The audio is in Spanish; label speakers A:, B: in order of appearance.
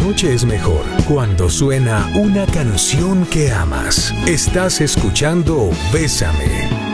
A: noche es mejor cuando suena una canción que amas. Estás escuchando Bésame